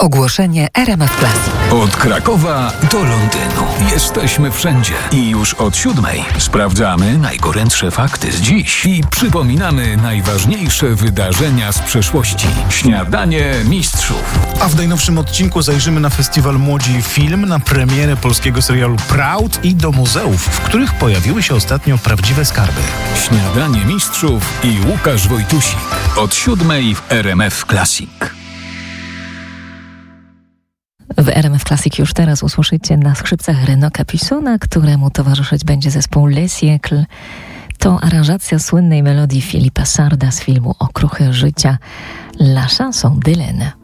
Ogłoszenie RMF Classic. Od Krakowa do Londynu. Jesteśmy wszędzie. I już od 7:00 sprawdzamy najgorętsze fakty z dziś i przypominamy najważniejsze wydarzenia z przeszłości. Śniadanie mistrzów. A w najnowszym odcinku zajrzymy na festiwal Młodzi Film, na premierę polskiego serialu Proud i do muzeów, w których pojawiły się ostatnio prawdziwe skarby. Śniadanie mistrzów i Łukasz Wojtusik. Od 7:00 w RMF Classic. W RMF Classic już teraz usłyszycie na skrzypcach Renaud Capissona, któremu towarzyszyć będzie zespół Le Siècle. To aranżacja słynnej melodii Philippa Sarda z filmu Okruchy życia, La chanson d'Hélène.